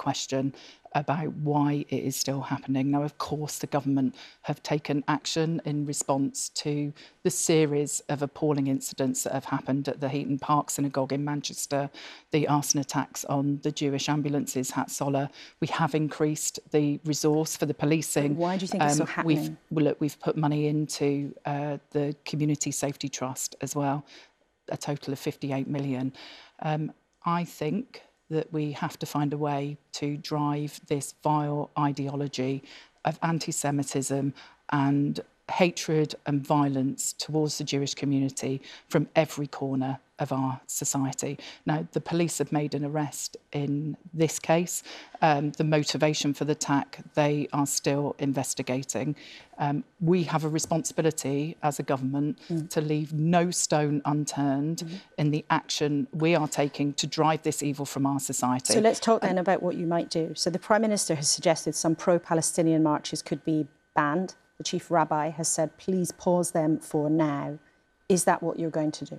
question about why it is still happening. Now, of course, the government have taken action in response to the series of appalling incidents that have happened at the Heaton Park Synagogue in Manchester, the arson attacks on the Jewish ambulances, Hatzolah. We have increased the resource for the policing. But why do you think it's still happening? We've put money into the Community Safety Trust as well, a total of 58 million. I think that we have to find a way to drive this vile ideology of anti-Semitism and hatred and violence towards the Jewish community from every corner of our society. Now, the police have made an arrest in this case. The motivation for the attack, they are still investigating. We have a responsibility as a government to leave no stone unturned in the action we are taking to drive this evil from our society. So let's talk then about what you might do. So the Prime Minister has suggested some pro-Palestinian marches could be banned. The Chief Rabbi has said, please pause them for now. Is that what you're going to do?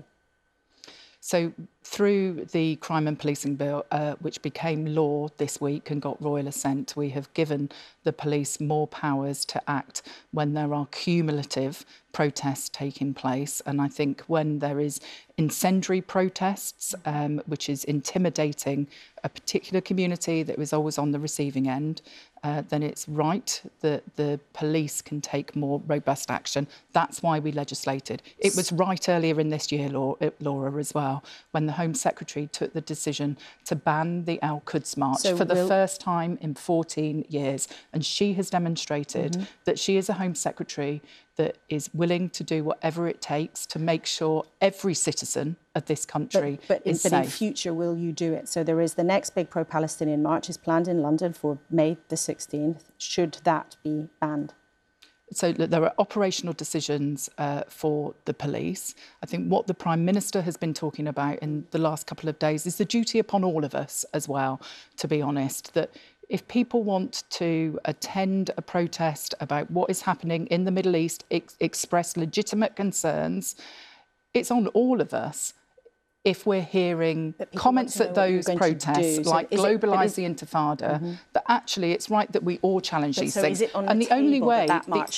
So through the Crime and Policing Bill, which became law this week and got royal assent, we have given the police more powers to act when there are cumulative protests taking place. And I think when there is incendiary protests, which is intimidating a particular community that was always on the receiving end, then it's right that the police can take more robust action. That's why we legislated. It was right earlier in this year, Laura, as well, when the Home Secretary took the decision to ban the Al-Quds March for the first time in 14 years. And she has demonstrated that she is a Home Secretary that is willing to do whatever it takes to make sure every citizen of this country is safe. But in future, will you do it? So there is the next big pro-Palestinian march is planned in London for May the 16th. Should that be banned? So there are operational decisions for the police. I think what the Prime Minister has been talking about in the last couple of days is the duty upon all of us as well, to be honest, that if people want to attend a protest about what is happening in the Middle East, express legitimate concerns, it's on all of us. If we're hearing comments at those protests, like globalise the Intifada, that actually it's right that we all challenge these things. And the only way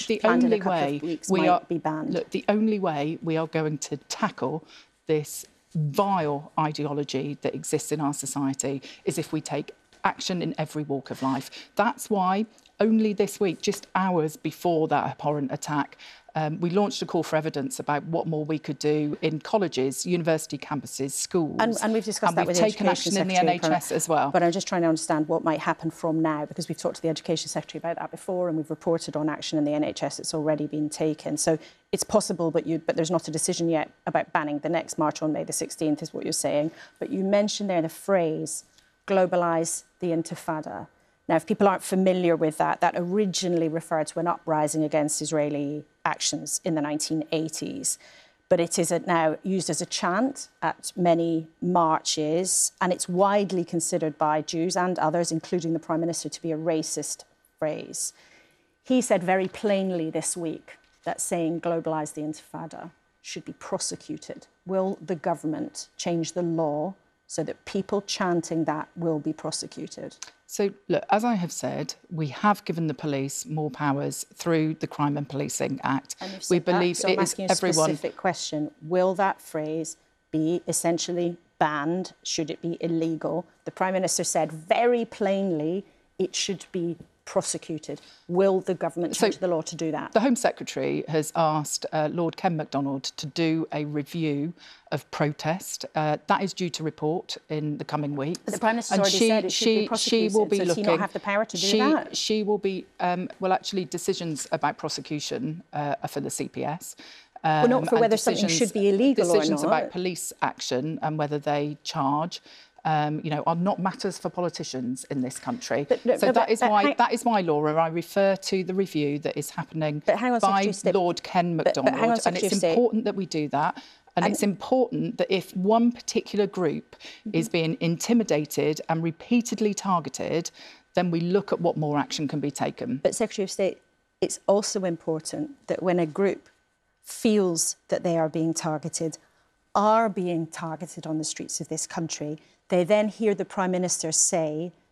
the only way we are going to tackle this vile ideology that exists in our society is if we take action in every walk of life. That's why only this week, just hours before that abhorrent attack, we launched a call for evidence about what more we could do in colleges, university campuses, schools. And we've discussed that with the Education Secretary. And we've taken action in the NHS as well. But I'm just trying to understand what might happen from now, because we've talked to the Education Secretary about that before, and we've reported on action in the NHS that's already been taken. So it's possible, but there's not a decision yet about banning the next march on May the 16th, is what you're saying. But you mentioned there the phrase, globalise the Intifada. Now, if people aren't familiar with that, that originally referred to an uprising against Israeli actions in the 1980s. But it is now used as a chant at many marches, and it's widely considered by Jews and others, including the Prime Minister, to be a racist phrase. He said very plainly this week that saying globalise the Intifada should be prosecuted. Will the government change the law so that people chanting that will be prosecuted? So, look, as I have said, we have given the police more powers through the Crime and Policing Act. And we believe so I'm asking a specific question. Will that phrase be essentially banned? Should it be illegal? The Prime Minister said very plainly it should be prosecuted. Will the government change the law to do that? The Home Secretary has asked Lord Ken Macdonald to do a review of protest. That is due to report in the coming weeks. But the Prime Minister already said it should be prosecuted. She will be so looking. Does he not have the power to do that? She will be. Well, actually, decisions about prosecution are for the CPS. Well, not for whether something should be illegal or not. Decisions about police action and whether they charge. Are not matters for politicians in this country. That is why, Laura, I refer to the review that is happening by Lord Ken Macdonald. And it's important that we do that. And it's important that if one particular group is being intimidated and repeatedly targeted, then we look at what more action can be taken. But Secretary of State, it's also important that when a group feels that they are being targeted on the streets of this country, they then hear the Prime Minister say